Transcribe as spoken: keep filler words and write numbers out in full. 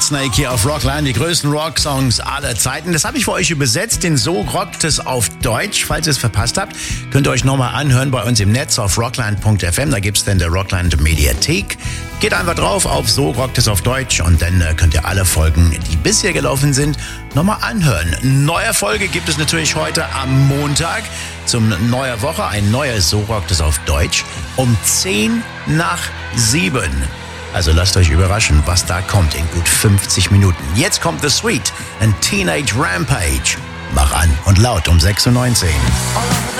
Whitesnake hier auf Rockline, die größten Rock-Songs aller Zeiten. Das habe ich für euch übersetzt, den So rockt es auf Deutsch. Falls ihr es verpasst habt, könnt ihr euch nochmal anhören bei uns im Netz auf rockline punkt f m. Da gibt's dann der Rockline Mediathek. Geht einfach drauf auf So rockt es auf Deutsch und dann äh, könnt ihr alle Folgen, die bisher gelaufen sind, nochmal anhören. Neue Folge gibt es natürlich heute am Montag zum neuer Woche. Ein neues So rockt es auf Deutsch um zehn nach sieben. Also lasst euch überraschen, was da kommt in gut fünfzig Minuten. Jetzt kommt The Sweet and Teenage Rampage. Mach an und laut um sechs Uhr neunzehn.